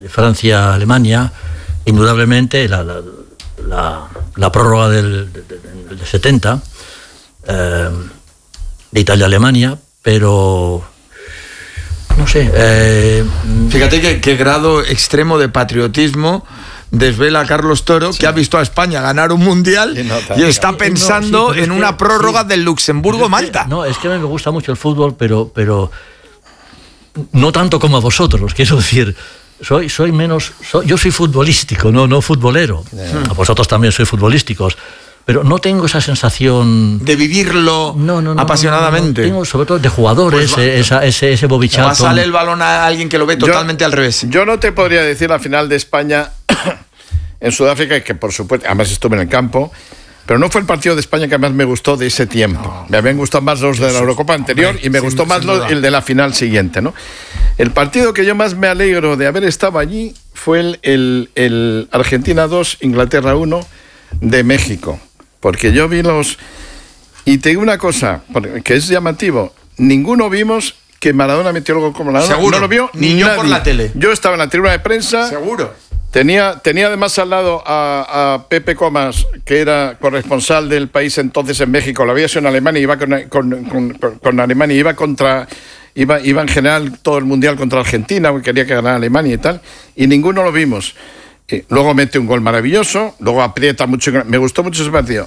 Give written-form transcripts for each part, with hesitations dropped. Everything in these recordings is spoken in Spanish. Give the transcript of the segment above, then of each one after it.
Francia-Alemania, indudablemente la prórroga del 70, de Italia-Alemania, pero no sé. Fíjate qué grado extremo de patriotismo desvela Carlos Toro, que ha visto a España ganar un mundial y está pensando en una prórroga del Luxemburgo-Malta. No, es que a mí me gusta mucho el fútbol, pero no tanto como a vosotros, quiero decir. Yo soy futbolístico, no futbolero. A vosotros también sois futbolísticos, pero no tengo esa sensación de vivirlo apasionadamente. No, tengo sobre todo de jugadores, pues ese Bobby Charlton. Sale el balón a alguien que lo ve totalmente al revés. Yo no te podría decir la final de España en Sudáfrica, que por supuesto, además estuve en el campo, pero no fue el partido de España que más me gustó de ese tiempo. No. Me habían gustado más los de la Eurocopa anterior y me gustó más el de la final siguiente, ¿no? El partido que yo más me alegro de haber estado allí fue el Argentina 2, Inglaterra 1 de México. Porque yo vi y te digo una cosa, que es llamativo, ninguno vimos que Maradona metió el gol como Maradona. Seguro. No lo vio ni yo por la tele. Yo estaba en la tribuna de prensa. Seguro. Tenía además al lado a Pepe Comas, que era corresponsal del país entonces en México. Lo había sido en Alemania, iba con Alemania, iba en general todo el mundial contra Argentina, porque quería que ganara Alemania y tal, y ninguno lo vimos. Luego mete un gol maravilloso, luego aprieta mucho, me gustó mucho ese partido.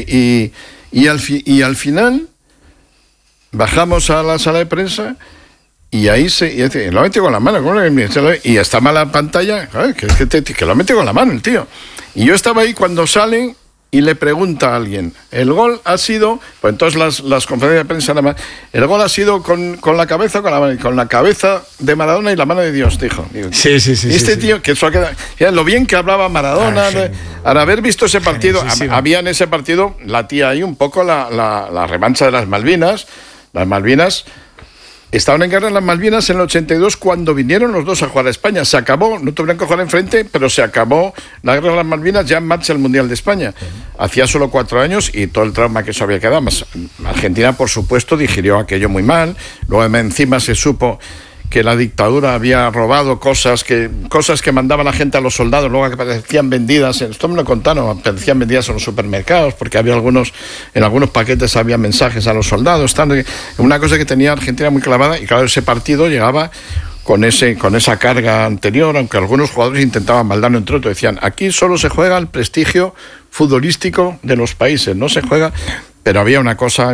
Y al final bajamos a la sala de prensa y ahí lo ha metido con la mano, y está mala pantalla, que lo ha metido con la mano el tío. Y yo estaba ahí cuando salen y le pregunta a alguien, el gol ha sido, pues entonces las conferencias de prensa, nada más, el gol ha sido con la cabeza, con la cabeza de Maradona y la mano de Dios, dijo. Sí. Este tío, que eso ha quedado, lo bien que hablaba Maradona, al haber visto ese partido, había en ese partido, la tía ahí un poco la revancha de las Malvinas. Las Malvinas estaban en guerra en las Malvinas en el 82 cuando vinieron los dos a jugar a España. Se acabó, no tuvieron que jugar enfrente, pero se acabó la guerra de las Malvinas, ya en marcha el Mundial de España. Hacía solo 4 años y todo el trauma que eso había quedado. Más Argentina, por supuesto, digirió aquello muy mal. Luego encima se supo que la dictadura había robado cosas que mandaba la gente a los soldados, luego que parecían vendidas, esto me lo contaron, parecían vendidas en los supermercados, porque había en algunos paquetes había mensajes a los soldados, una cosa que tenía Argentina muy clavada, y claro, ese partido llegaba con esa carga anterior, aunque algunos jugadores intentaban maldarlo entre otros, decían, aquí solo se juega el prestigio futbolístico de los países, no se juega, pero había una cosa.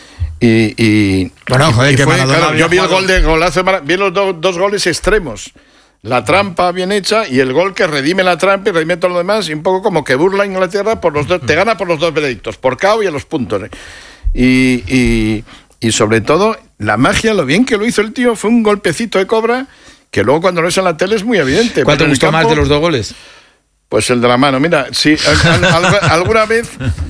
Bueno, joder, que claro, yo vi el golazo, vi los dos goles extremos. La trampa bien hecha y el gol que redime la trampa y redime todo lo demás, y un poco como que burla a Inglaterra por los dos, te gana por los dos veredictos, por KO y a los puntos. Y sobre todo, la magia, lo bien que lo hizo el tío, fue un golpecito de cobra que luego cuando lo ves en la tele es muy evidente. ¿Cuál te gustó más de los dos goles? Pues el de la mano. Mira, sí, alguna vez,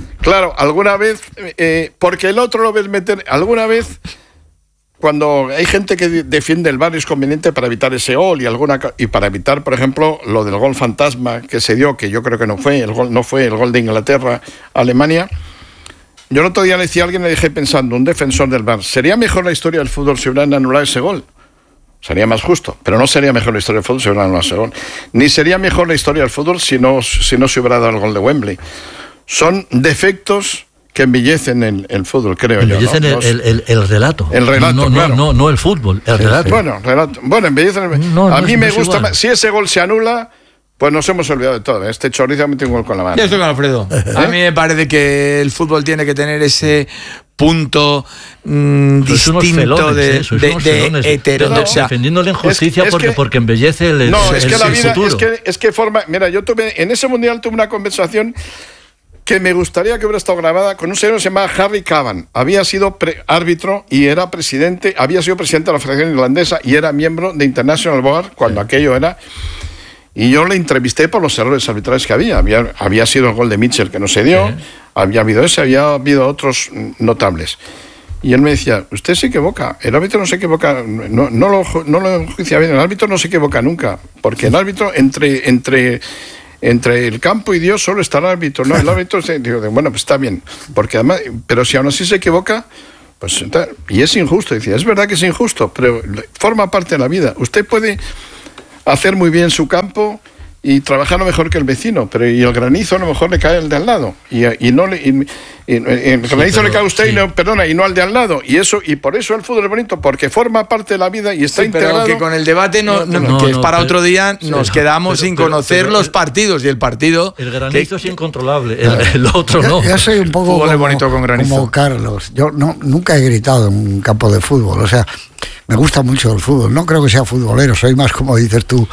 porque el otro lo ves meter, alguna vez, cuando hay gente que defiende el VAR es conveniente para evitar ese gol y para evitar, por ejemplo, lo del gol fantasma que se dio, que yo creo que no fue el gol de Inglaterra a Alemania. Yo el otro día le decía a alguien, le dejé pensando, un defensor del VAR, ¿sería mejor la historia del fútbol si hubieran anulado ese gol? Sería más justo, pero no sería mejor la historia del fútbol si hubiera anulado ese gol. Ni sería mejor la historia del fútbol si no se hubiera dado el gol de Wembley. Son defectos que embellecen el fútbol, creo yo. Embellecen el relato. El relato, claro. No el fútbol, el relato. Bueno, embellecen a mí me gusta más. Si ese gol se anula, pues nos hemos olvidado de todo. Este chorizo ha metido un gol con la mano. Yo estoy con Alfredo. A mí me parece que el fútbol tiene que tener ese punto distinto de heterodoxia. Defendiendo la injusticia porque embellece el futuro. Es que forma. Mira, yo en ese mundial tuve una conversación que me gustaría que hubiera estado grabada con un señor que se llamaba Harry Cavan. Había sido árbitro y era presidente, había sido presidente de la Federación Irlandesa y era miembro de International Board cuando aquello era. Y yo le entrevisté por los errores arbitrales que había sido el gol de Mitchell que no se dio, había habido otros notables. Y él me decía, usted se equivoca, el árbitro no se equivoca, no lo juicia bien, el árbitro no se equivoca nunca, porque el árbitro entre el campo y Dios solo está el árbitro, no, el árbitro, digo, bueno, pues está bien, porque además, pero si aún así se equivoca, pues, y es injusto, decía, es verdad que es injusto, pero forma parte de la vida, usted puede hacer muy bien su campo y trabajar lo mejor que el vecino, pero y el granizo a lo mejor le cae al de al lado el granizo le cae a usted y no al de al lado, y por eso el fútbol es bonito, porque forma parte de la vida y está integrado. Pero que con el debate que es para otro día, nos quedamos sin conocer los partidos, y el partido granizo es incontrolable, el otro no. Yo soy un poco como Carlos. Yo nunca he gritado en un campo de fútbol, o sea, me gusta mucho el fútbol. No creo que sea futbolero, soy más, como dices tú,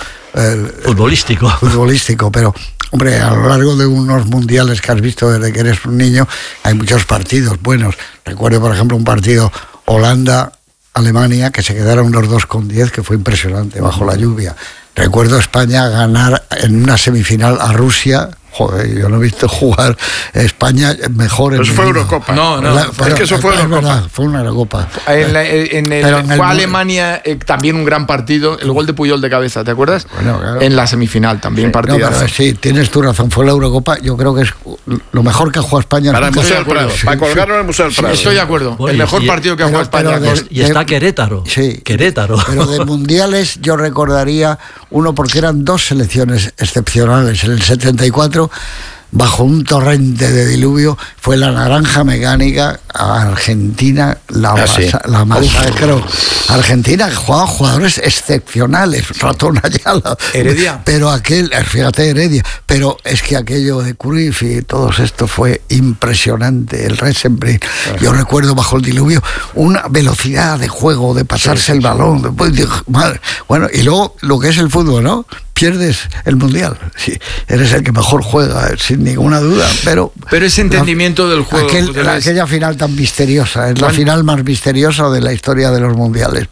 futbolístico, pero hombre, a lo largo de unos mundiales que has visto desde que eres un niño, hay muchos partidos buenos. Recuerdo, por ejemplo, un partido Holanda-Alemania, que se quedaron los 2-10, que fue impresionante bajo la lluvia. Recuerdo España ganar en una semifinal a Rusia. Joder, yo no he visto jugar España mejor. Eso fue Eurocopa. Es que eso fue Eurocopa. Verdad, fue una Eurocopa. Fue Alemania también un gran partido, el gol de Puyol de cabeza, ¿te acuerdas? Bueno, claro. En la semifinal también partidazo. Sí, tienes tu razón, fue la Eurocopa. Yo creo que es lo mejor que ha jugado España. Para el Museo del Prado, para colgarlo en el Museo del Prado. Estoy de acuerdo. El mejor partido que ha jugado España. Y está Querétaro. Sí. Querétaro. Pero de mundiales yo recordaría uno, porque eran dos selecciones excepcionales. En el 74, bajo un torrente de diluvio, fue la naranja mecánica a Argentina, la masacró. Argentina jugaba jugadores excepcionales, Ratón Ayala, Heredia. Pero fíjate, Heredia, pero es que aquello de Cruyff y todo esto fue impresionante, el Resenbrink. Yo recuerdo bajo el diluvio una velocidad de juego, de pasarse el balón, después, bueno, y luego lo que es el fútbol, ¿no? Pierdes el mundial, sí, eres el que mejor juega, sin ninguna duda, pero ese entendimiento del juego, aquella final tan misteriosa, es la final más misteriosa de la historia de los mundiales.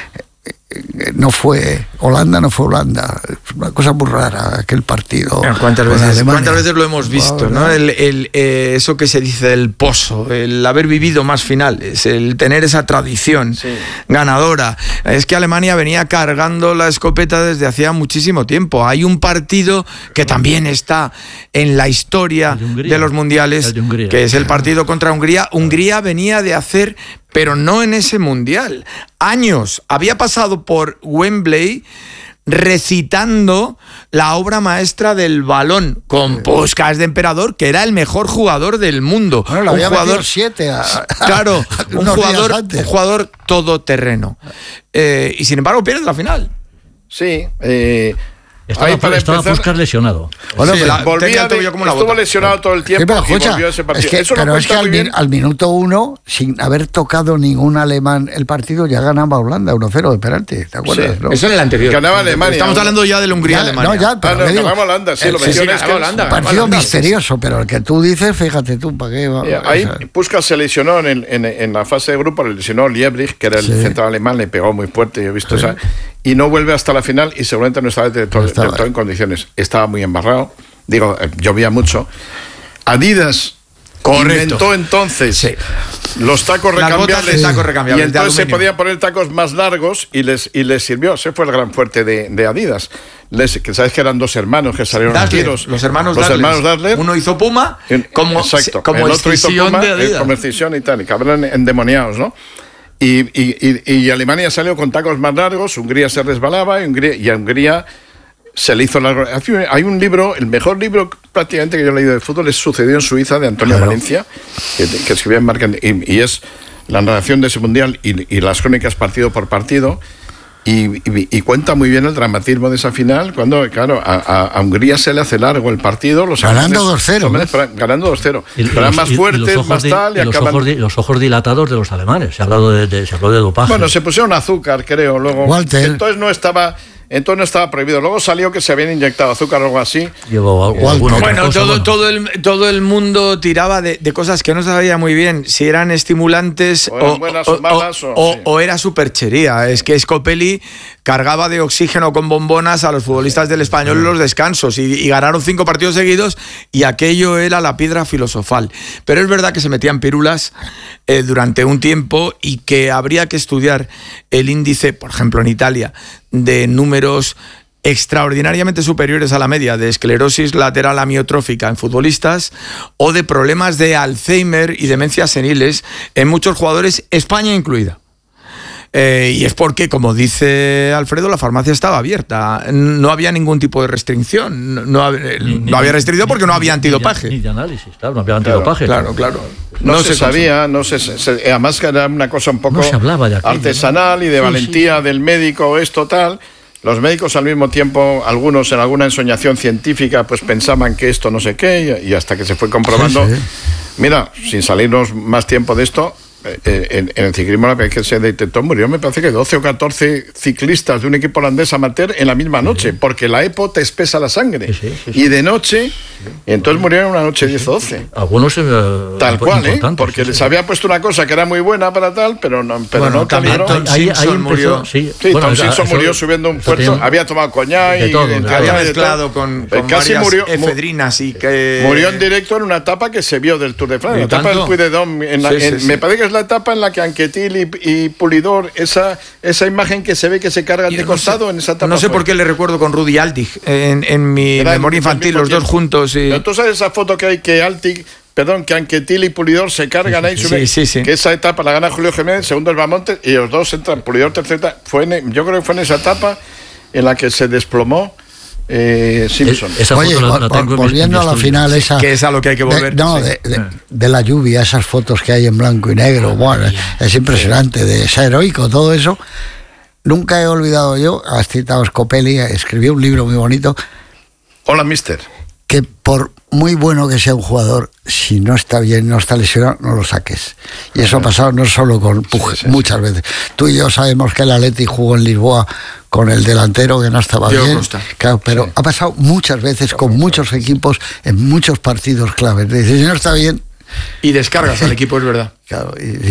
No fue Holanda, es una cosa muy rara aquel partido. ¿Cuántas veces lo hemos visto, ¿no? Eso que se dice del pozo, el haber vivido más finales, el tener esa tradición ganadora. Es que Alemania venía cargando la escopeta desde hacía muchísimo tiempo. Hay un partido que también está en la historia de los mundiales, que es el partido contra Hungría. Hungría venía de hacer, pero no en ese mundial, años. Había pasado por Wembley recitando la obra maestra del balón con Puskás de emperador, que era el mejor jugador del mundo. Bueno, lo había metido 7 claro, un jugador todoterreno. Y sin embargo pierde la final. Sí, estaba Puskás lesionado. Bueno, estuvo lesionado todo el tiempo, y volvió a ese partido. Pero es que al minuto 1, sin haber tocado ningún alemán el partido, ya ganaba Holanda 1-0 de penalti, ¿te acuerdas? Sí. ¿No? Eso en el anterior. Ganaba Alemania. Estamos hablando ya del Hungría-Alemania. Ganaba Holanda, sí, lo metió Holanda. Partido misterioso, pero el que tú dices, fíjate tú, ¿para qué va? Ahí Puskás se lesionó en la fase de grupo, le lesionó Liebrich, que era el central alemán, le pegó muy fuerte, yo he visto esa, y no vuelve hasta la final, y seguramente no estaba del todo en condiciones. Estaba muy embarrado, llovía mucho. Adidas inventó entonces los tacos recambiables, y entonces se podían poner tacos más largos y les sirvió. Ese fue el gran fuerte de Adidas. Que sabes que eran dos hermanos que salieron a tiros. Los hermanos Dassler. Uno hizo Puma, como el otro hizo Puma, como Excisión y tal, y cabrón endemoniados, ¿no? Y Alemania salió con tacos más largos, Hungría se resbalaba y a Hungría se le hizo largo. Hay un libro, el mejor libro prácticamente que yo he leído de fútbol, es Sucedió en Suiza, de Antonio Valencia, que escribía en Marca, y es la narración de ese mundial y las crónicas partido por partido, y cuenta muy bien el dramatismo de esa final, cuando, claro, a Hungría se le hace largo el partido. Ganando 2-0. Ganando 2-0. Eran más fuertes, más tal, y acaban... Los ojos dilatados de los alemanes. Se habló de dopaje. Bueno, se pusieron azúcar, creo, luego. Walter. Entonces no estaba prohibido. Luego salió que se habían inyectado azúcar o algo así. Bueno, todo el mundo tiraba de cosas que no sabía muy bien si eran estimulantes o era superchería. Es que Scopelli cargaba de oxígeno con bombonas a los futbolistas del Español en los descansos y ganaron 5 partidos seguidos, y aquello era la piedra filosofal. Pero es verdad que se metían pirulas durante un tiempo, y que habría que estudiar el índice, por ejemplo en Italia, de números extraordinariamente superiores a la media de esclerosis lateral amiotrófica en futbolistas, o de problemas de Alzheimer y demencias seniles en muchos jugadores, España incluida. y es porque, como dice Alfredo, la farmacia estaba abierta, no había ningún tipo de restricción, no había restricción porque no había antidopaje. Ni de análisis, claro, no había antidopaje. Claro. No se sabía, además que era una cosa un poco no se hablaba de aquello, artesanal, ¿no? Y de valentía del médico, esto tal. Los médicos al mismo tiempo, algunos en alguna ensoñación científica, pues pensaban que esto no sé qué, y hasta que se fue comprobando. Sí. Mira, sin salirnos más tiempo de esto, en el ciclismo la vez que se detectó murió, me parece que 12 o 14 ciclistas de un equipo holandés amateur en la misma noche, porque la EPO te espesa la sangre, y de noche, y entonces murieron una noche 10 o 12. Algunos tal cual, porque les había puesto una cosa que era muy buena para tal, pero no también Tom Simpson murió. Tom Simpson murió subiendo un puerto, había tomado coñac y había mezclado con casi murió efedrinas y que murió en directo en una etapa que se vio del Tour de Francia, la etapa del Puy de Dôme, me parece que es la etapa en la que Anquetil y Pulidor, esa imagen que se ve que se cargan de costado en esa etapa. No sé por qué le recuerdo con Rudi Altig en mi memoria infantil, los dos juntos. Pero tú sabes esa foto que hay que Anquetil y Pulidor se cargan ahí, sí. Que esa etapa la gana Julio Jiménez, segundo el Bamonte, y los dos entran, Pulidor tercera. Yo creo que fue en esa etapa en la que se desplomó Simpson. Oye, volviendo a la final esa... Que es a lo que hay que volver. De la lluvia, esas fotos que hay en blanco y negro, bueno, es impresionante, de ser heroico, todo eso. Nunca he olvidado yo, has citado Scopelli, escribió un libro muy bonito. Hola, mister. Que por muy bueno que sea un jugador, si no está bien, no está lesionado, no lo saques. Y eso ha pasado no solo con Puig, muchas veces. Tú y yo sabemos que el Atleti jugó en Lisboa con el delantero que no estaba bien. Claro, pero ha pasado muchas veces con muchos equipos en muchos partidos claves. Dices, si no está bien... Y descargas al equipo, es verdad. Claro, y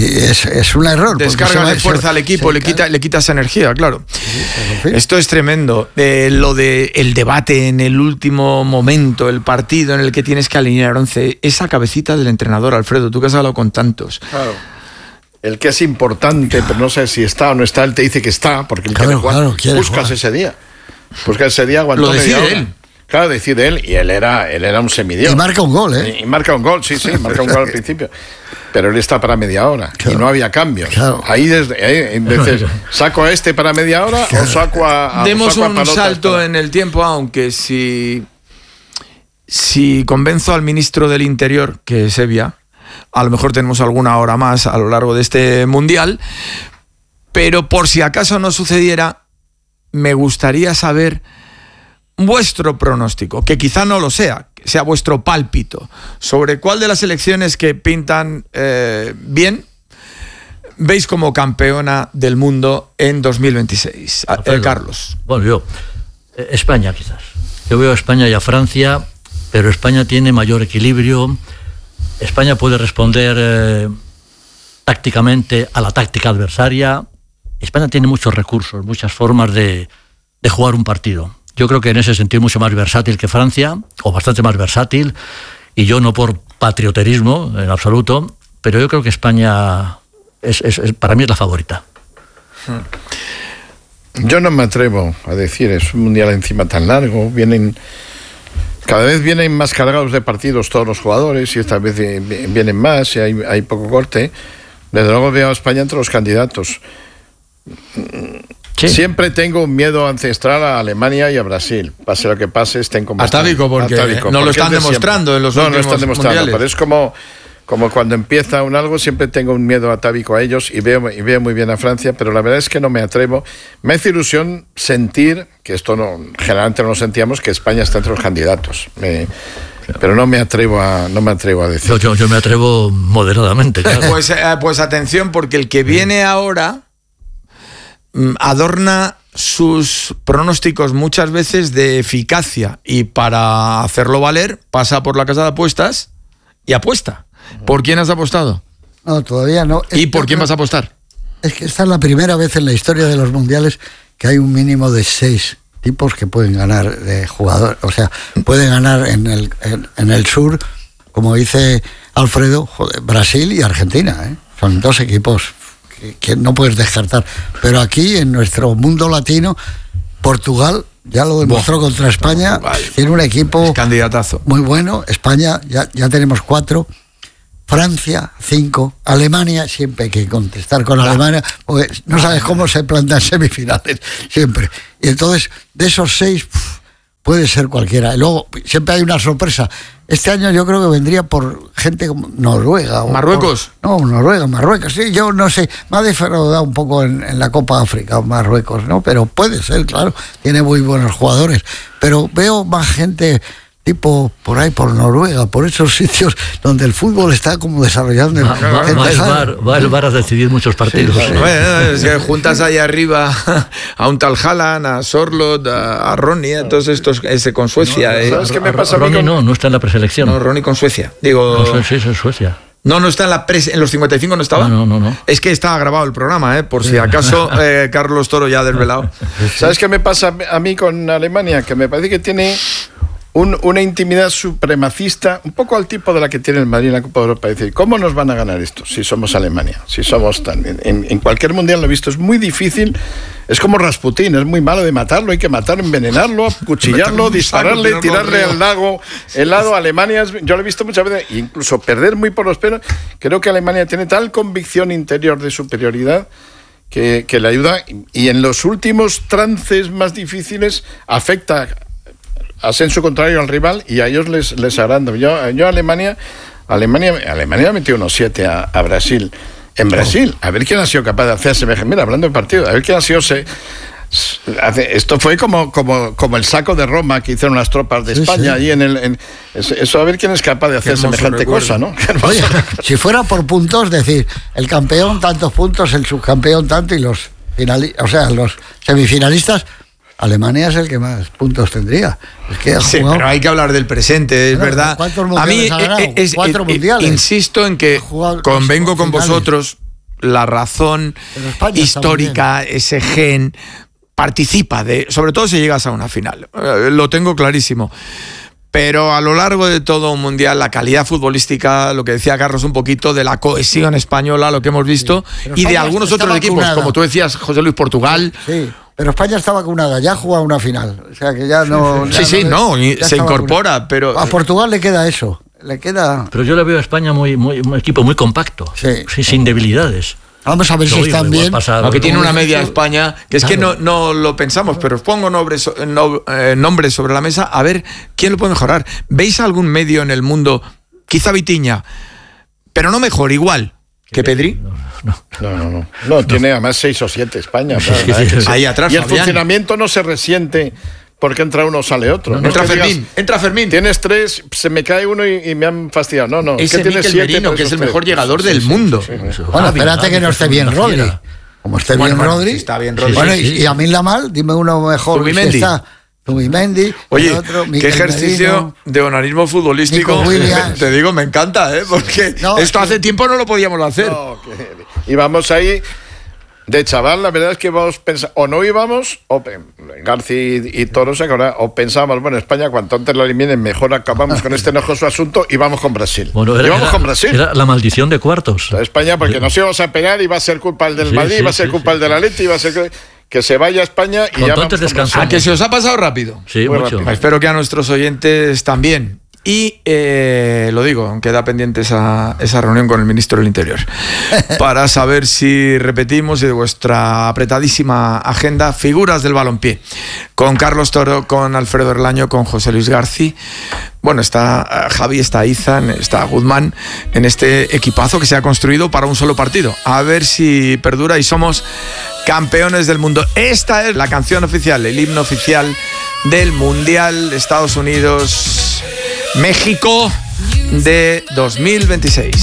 es un error. Descargas de fuerza al equipo, le quitas energía, claro. Sí. Esto es tremendo. Lo de el debate en el último momento, el partido en el que tienes que alinear 11, esa cabecita del entrenador, Alfredo, tú que has hablado con tantos. Claro. El que es importante, pero no sé si está o no está, él te dice que está, porque él quiere jugar. Buscas ese día. Aguantó lo decide él. Claro, decide él, y él era un semidios. Y marca un gol, Y marca un gol, sí, marca un gol al principio. Pero él está para media hora, y no había cambios. Claro. Ahí desde ¿saco a este para media hora o saco a demos un salto en el tiempo, aunque si convenzo al ministro del Interior, que es Evia, a lo mejor tenemos alguna hora más a lo largo de este Mundial, pero por si acaso no sucediera, me gustaría saber vuestro pronóstico, que quizá no lo sea, que sea vuestro pálpito, sobre cuál de las elecciones que pintan bien veis como campeona del mundo en 2026. Carlos. Bueno, yo, España quizás. Yo veo a España y a Francia, pero España tiene mayor equilibrio. España puede responder tácticamente a la táctica adversaria. España tiene muchos recursos, muchas formas de jugar un partido. Yo creo que en ese sentido es mucho más versátil que Francia, o bastante más versátil, y yo no por patrioterismo en absoluto, pero yo creo que España para mí es la favorita. Yo no me atrevo a decir, es un mundial encima tan largo, cada vez vienen más cargados de partidos todos los jugadores, y esta vez vienen más, y hay poco corte. Desde luego veo a España entre los candidatos. Sí. Siempre tengo un miedo ancestral a Alemania y a Brasil. Pase lo que pase, estén como atávico, porque no lo están demostrando en los últimos no lo están demostrando, mundiales. Pero es como cuando empieza algo, siempre tengo un miedo atávico a ellos, y veo muy bien a Francia, pero la verdad es que no me atrevo. Me hace ilusión sentir, que esto generalmente no lo sentíamos, que España está entre los candidatos. Pero no me atrevo a decir. Yo me atrevo moderadamente, claro. Pues atención, porque el que viene ahora adorna sus pronósticos muchas veces de eficacia, y para hacerlo valer pasa por la casa de apuestas y apuesta. ¿Por quién has apostado? No, todavía no. ¿Y por quién vas a apostar? Es que esta es la primera vez en la historia de los mundiales que hay un mínimo de 6 tipos que pueden ganar de jugador. O sea, pueden ganar en el sur, como dice Alfredo, Brasil y Argentina, Son 2 equipos que no puedes descartar. Pero aquí, en nuestro mundo latino, Portugal ya lo demostró contra España. Tiene un equipo candidatazo muy bueno. España, ya tenemos 4. Francia 5, Alemania, siempre hay que contestar con Alemania, porque no sabes cómo se plantean semifinales, siempre. Y entonces, de esos 6, puede ser cualquiera. Y luego, siempre hay una sorpresa. Este año yo creo que vendría por gente como Noruega. ¿Marruecos? Marruecos, sí, yo no sé. Me ha defraudado un poco en la Copa África, Marruecos, ¿no? Pero puede ser, claro, tiene muy buenos jugadores. Pero veo más gente tipo por ahí, por Noruega, por esos sitios donde el fútbol está como desarrollando. Va el VAR a decidir muchos partidos. Sí. Bueno, es que juntas ahí arriba a un tal Haaland, a Sorloth, a Ronnie, todos estos con Suecia. ¿Sabes qué me pasa? Ronnie no está en la preselección. No, Ronnie con Suecia. Digo... No, sí, es en Suecia. No está en los 55, ¿no estaba? No. Es que estaba grabado el programa, por si acaso Carlos Toro ya ha desvelado. ¿Sabes qué me pasa a mí con Alemania? Que me parece que tiene una intimidad supremacista, un poco al tipo de la que tiene el Madrid en la Copa de Europa. Es decir, ¿cómo nos van a ganar esto si somos Alemania? Si somos tan... En cualquier mundial lo he visto, es muy difícil. Es como Rasputín, es muy malo de matarlo, hay que matarlo, envenenarlo, acuchillarlo, dispararle, tirarle al lago. El lado Alemania, yo lo he visto muchas veces, incluso perder muy por los pelos. Creo que Alemania tiene tal convicción interior de superioridad que le ayuda, y en los últimos trances más difíciles afecta a sensu contrario al rival y a ellos les agranda. Yo Alemania ha metido unos 7 a Brasil. En Brasil, a ver quién ha sido capaz de hacer semejante. Mira, hablando de partido, a ver quién ha sido. Esto fue como el saco de Roma que hicieron las tropas de España allí eso, a ver quién es capaz de hacer semejante cosa, ¿no? Oye, si fuera por puntos, decir, el campeón tantos puntos, el subcampeón tanto y los semifinalistas. Alemania es el que más puntos tendría. Es que ha jugado... pero hay que hablar del presente, es verdad. A mí 4 mundiales. Insisto en que convengo con vosotros, la razón histórica, ese gen, participa sobre todo si llegas a una final. Lo tengo clarísimo. Pero a lo largo de todo un mundial, la calidad futbolística, lo que decía Carlos un poquito, de la cohesión española, lo que hemos visto, y de algunos otros equipos, como tú decías, José Luis, Portugal. Sí, pero España está vacunada, ya ha jugado una final. O sea que ya no... se incorpora, vacunada. Pero... A Portugal le queda eso, Pero yo le veo a España un equipo muy compacto, sin debilidades. Vamos a ver si están bien. Aunque tiene una media España, que es que no lo pensamos, pero os pongo nombres sobre la mesa, a ver quién lo puede mejorar. ¿Veis algún medio en el mundo, quizá Vitinha, pero no mejor, igual que Pedri? No, tiene además 6 o 7 España. Ahí atrás, y el funcionamiento no se resiente porque entra uno, sale otro. Entra Fermín. Tienes 3, se me cae uno y me han fastidiado. No. Ese Mikel Merino, que es el mejor llegador del mundo. Bueno, espérate que no esté bien Rodri. Como esté bien Rodri. Está bien Rodri. Bueno, y a mí la mal, dime uno mejor. Zubimendi. Oye, qué ejercicio de onanismo futbolístico. Te digo, me encanta, porque esto hace tiempo no lo podíamos hacer. Y vamos ahí... De chaval, la verdad es que vamos a pensar, o no íbamos, o García y Toro se acordaban, o pensábamos, bueno, España, cuanto antes lo eliminen, mejor acabamos con este enojoso asunto y vamos con Brasil. Con Brasil. Era la maldición de cuartos. España, porque nos íbamos a pegar y va a ser culpa el del Madrid, va a ser culpa el del Atleti, va a ser que se vaya a España y ya vamos ¿A que se os ha pasado rápido? Sí, muy mucho. Rápido. Espero que a nuestros oyentes también. Y lo digo, queda pendiente esa reunión con el ministro del Interior para saber si repetimos de vuestra apretadísima agenda figuras del balompié, con Carlos Toro, con Alfredo Erlaño, con José Luis García. Bueno, está Javi, está Izan, está Guzmán en este equipazo que se ha construido para un solo partido. A ver si perdura y somos campeones del mundo. Esta es la canción oficial, el himno oficial del Mundial de Estados Unidos México de 2026.